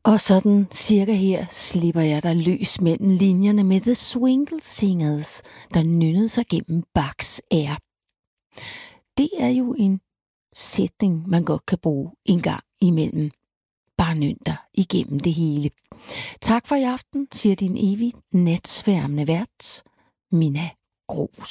Og sådan cirka her slipper jeg der løs mellem linjerne med The Swingle Singers, der nynnede sig gennem Bachs Air. Det er jo en sætning, man godt kan bruge en gang imellem. Bare nyn dig igennem det hele. Tak for i aften, siger din evigt natsværmende vært, Minna Grooss.